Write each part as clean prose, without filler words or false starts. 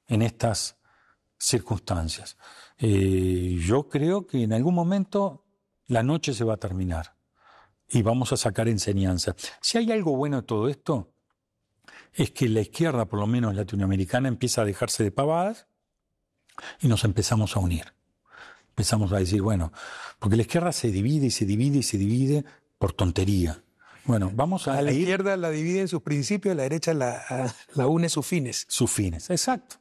en estas circunstancias. Yo creo que en algún momento la noche se va a terminar y vamos a sacar enseñanza. Si hay algo bueno de todo esto, es que la izquierda, por lo menos latinoamericana, empieza a dejarse de pavadas y nos empezamos a unir. Empezamos a decir, bueno, porque la izquierda se divide y se divide y se divide por tontería. Bueno, vamos a la ir... izquierda la divide en sus principios, la derecha la une sus fines. Sus fines, exacto.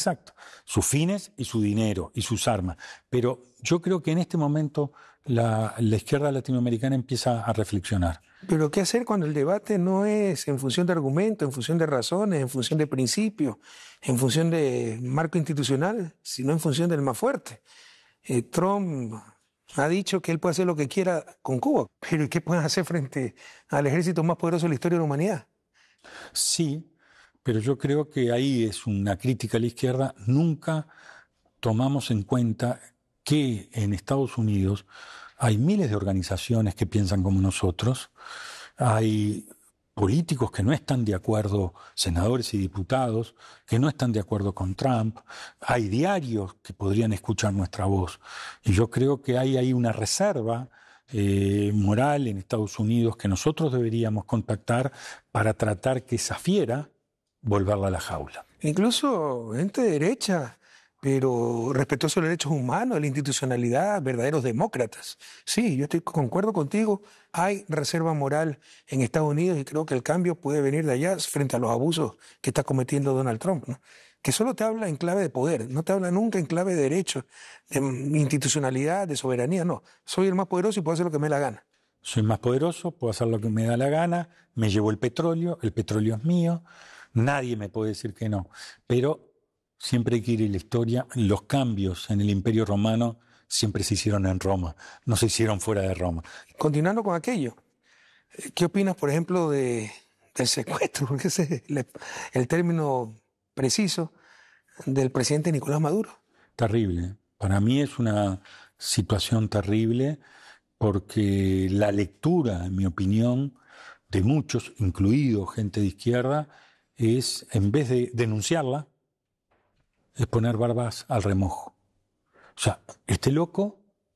Sus fines y su dinero y sus armas. Pero yo creo que en este momento la izquierda latinoamericana empieza a reflexionar. Pero ¿qué hacer cuando el debate no es en función de argumentos, en función de razones, en función de principios, en función de marco institucional, sino en función del más fuerte? Trump ha dicho que él puede hacer lo que quiera con Cuba, pero ¿qué pueden hacer frente al ejército más poderoso de la historia de la humanidad? Sí, pero yo creo que ahí es una crítica a la izquierda. Nunca tomamos en cuenta que en Estados Unidos hay miles de organizaciones que piensan como nosotros, hay políticos que no están de acuerdo, senadores y diputados, que no están de acuerdo con Trump, hay diarios que podrían escuchar nuestra voz. Y yo creo que hay ahí una reserva moral en Estados Unidos que nosotros deberíamos contactar para tratar que esa fiera volverla a la jaula. Incluso gente de derecha, pero respetuoso de los derechos humanos, de la institucionalidad, verdaderos demócratas. Sí, yo concuerdo contigo, hay reserva moral en Estados Unidos y creo que el cambio puede venir de allá frente a los abusos que está cometiendo Donald Trump, ¿no? Que solo te habla en clave de poder, no te habla nunca en clave de derechos, de institucionalidad, de soberanía, no. Soy el más poderoso y puedo hacer lo que me dé la gana. Soy más poderoso, puedo hacer lo que me da la gana, me llevo el petróleo es mío, nadie me puede decir que no. Pero siempre hay que ir en la historia, los cambios en el Imperio Romano siempre se hicieron en Roma, no se hicieron fuera de Roma. Continuando con aquello, ¿qué opinas, por ejemplo, del secuestro? Porque ese es el término preciso del presidente Nicolás Maduro. Terrible. Para mí es una situación terrible porque la lectura, en mi opinión, de muchos, incluido gente de izquierda, es, en vez de denunciarla, es poner barbas al remojo. O sea, este loco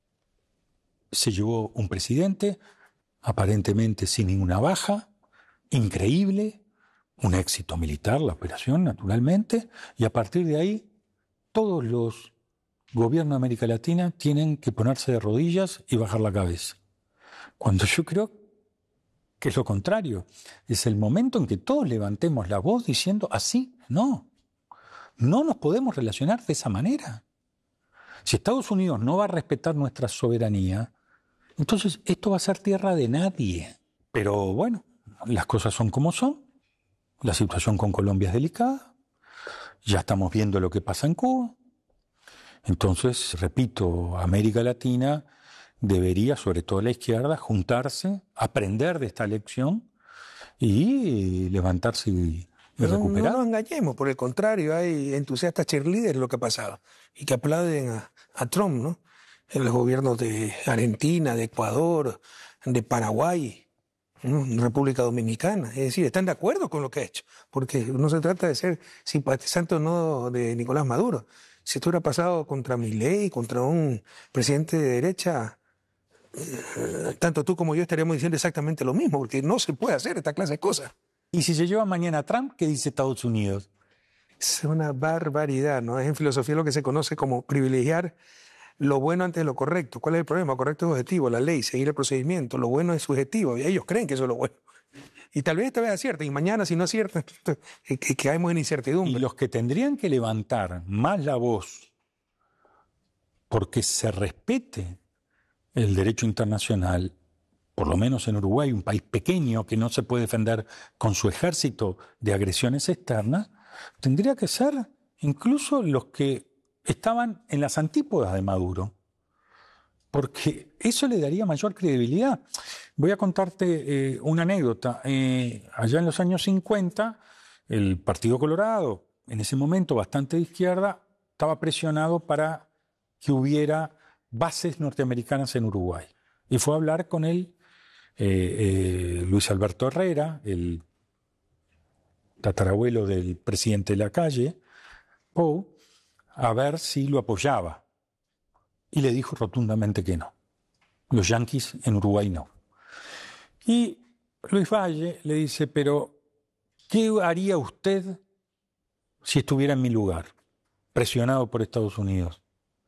se llevó un presidente, aparentemente sin ninguna baja, increíble, un éxito militar, la operación, naturalmente, y a partir de ahí, todos los gobiernos de América Latina tienen que ponerse de rodillas y bajar la cabeza. Cuando yo creo que es lo contrario, es el momento en que todos levantemos la voz diciendo así, no nos podemos relacionar de esa manera. Si Estados Unidos no va a respetar nuestra soberanía, entonces esto va a ser tierra de nadie. Pero bueno, las cosas son como son, la situación con Colombia es delicada, ya estamos viendo lo que pasa en Cuba. Entonces, repito, América Latina debería, sobre todo la izquierda, juntarse, aprender de esta lección y levantarse y recuperar. No nos engañemos, por el contrario, hay entusiastas cheerleaders en lo que ha pasado y que aplauden a Trump, ¿no? En los gobiernos de Argentina, de Ecuador, de Paraguay, ¿no? República Dominicana. Es decir, están de acuerdo con lo que ha hecho, porque no se trata de ser simpatizante o no de Nicolás Maduro. Si esto hubiera pasado contra Milei, contra un presidente de derecha, tanto tú como yo estaríamos diciendo exactamente lo mismo, porque no se puede hacer esta clase de cosas. Y si se lleva mañana a Trump, ¿qué dice Estados Unidos? Es una barbaridad, ¿no? Es en filosofía lo que se conoce como privilegiar lo bueno antes de lo correcto. ¿Cuál es el problema? Lo correcto es objetivo, la ley, seguir el procedimiento. Lo bueno es subjetivo y ellos creen que eso es lo bueno. Y tal vez esta vez acierten y mañana si no aciertan, que caemos en incertidumbre. Y los que tendrían que levantar más la voz porque se respete el derecho internacional, por lo menos en Uruguay, un país pequeño que no se puede defender con su ejército de agresiones externas, tendría que ser incluso los que estaban en las antípodas de Maduro, porque eso le daría mayor credibilidad. Voy a contarte una anécdota. Allá en los años 50, el Partido Colorado, en ese momento bastante de izquierda, estaba presionado para que hubiera bases norteamericanas en Uruguay. Y fue a hablar con él Luis Alberto Herrera, el tatarabuelo del presidente Lacalle, Poe a ver si lo apoyaba. Y le dijo rotundamente que no. Los yanquis en Uruguay no. Y Luis Valle le dice, pero ¿qué haría usted si estuviera en mi lugar, presionado por Estados Unidos?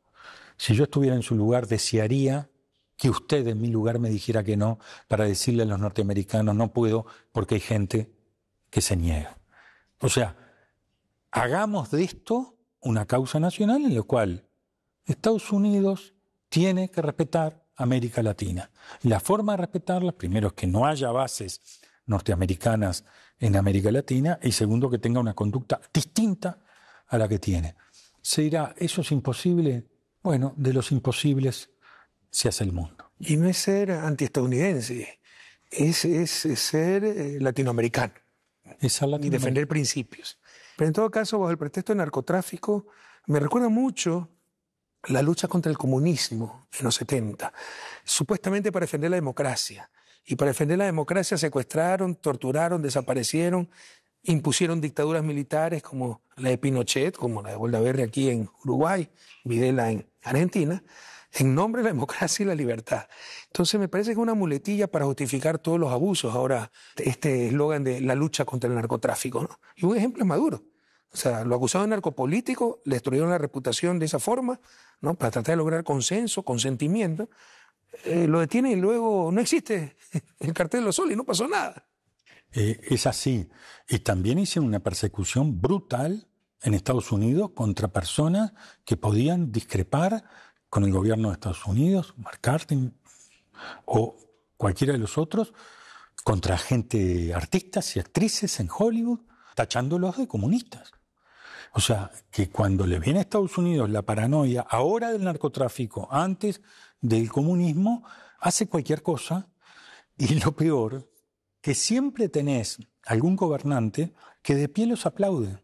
Si yo estuviera en su lugar, desearía que usted en mi lugar me dijera que no, para decirle a los norteamericanos, no puedo porque hay gente que se niega. O sea, hagamos de esto una causa nacional en la cual Estados Unidos tiene que respetar a América Latina. Y la forma de respetarla, primero, es que no haya bases norteamericanas en América Latina, y segundo, que tenga una conducta distinta a la que tiene. Se dirá, ¿eso es imposible? Bueno, de los imposibles se hace el mundo. Y no es ser antiestadounidense, es ser latinoamericano. Y defender principios. Pero en todo caso, bajo el pretexto de narcotráfico, me recuerda mucho la lucha contra el comunismo en los 70, supuestamente para defender la democracia. Y para defender la democracia secuestraron, torturaron, desaparecieron, impusieron dictaduras militares como la de Pinochet, como la de Boldaverri aquí en Uruguay, Videla en Argentina, en nombre de la democracia y la libertad. Entonces me parece que es una muletilla para justificar todos los abusos ahora, este eslogan de la lucha contra el narcotráfico, ¿no? Y un ejemplo es Maduro. O sea, lo acusaron de narcopolítico, le destruyeron la reputación de esa forma, ¿no? Para tratar de lograr consenso, consentimiento. Lo detiene y luego no existe el cartel de los soles y no pasó nada. Es así. Y también hicieron una persecución brutal en Estados Unidos contra personas que podían discrepar con el gobierno de Estados Unidos, McCarthy o cualquiera de los otros, contra gente, artistas y actrices en Hollywood, tachándolos de comunistas. O sea, que cuando le viene a Estados Unidos la paranoia, ahora del narcotráfico, antes del comunismo, hace cualquier cosa. Y lo peor, que siempre tenés algún gobernante que de pie los aplaude,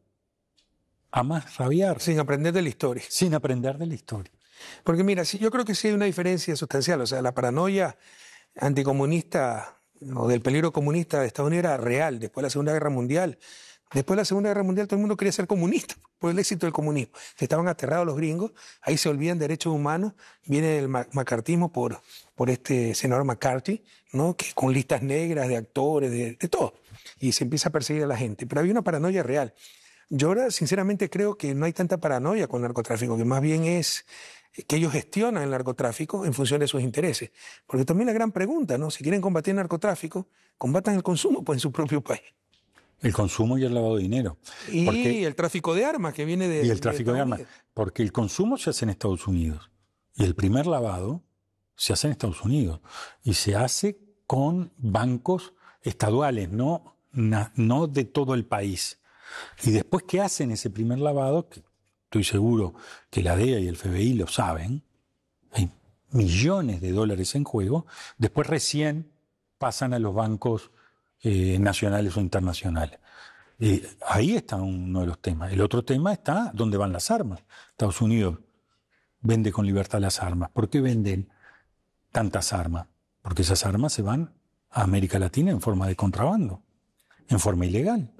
a más rabiar. Sin aprender de la historia. Sin aprender de la historia. Porque mira, yo creo que sí hay una diferencia sustancial. O sea, la paranoia anticomunista o del peligro comunista de Estados Unidos era real después de la Segunda Guerra Mundial. Después de la Segunda Guerra Mundial todo el mundo quería ser comunista por el éxito del comunismo. Estaban aterrados los gringos, ahí se olvidan derechos humanos, viene el macartismo por este senador McCarthy, ¿no? Que con listas negras de actores, de todo, y se empieza a perseguir a la gente. Pero había una paranoia real. Yo ahora sinceramente creo que no hay tanta paranoia con el narcotráfico, que más bien es que ellos gestionan el narcotráfico en función de sus intereses. Porque también la gran pregunta, ¿no? Si quieren combatir el narcotráfico, combatan el consumo pues, en su propio país. El consumo y el lavado de dinero. Y el tráfico de armas que viene de... Y el tráfico de armas. Porque el consumo se hace en Estados Unidos. Y el primer lavado se hace en Estados Unidos. Y se hace con bancos estaduales, no de todo el país. Y después que hacen ese primer lavado, que estoy seguro que la DEA y el FBI lo saben, hay millones de dólares en juego, después recién pasan a los bancos nacionales o internacionales. Ahí está uno de los temas. El otro tema está dónde van las armas. Estados Unidos vende con libertad las armas. ¿Por qué venden tantas armas? Porque esas armas se van a América Latina en forma de contrabando, en forma ilegal.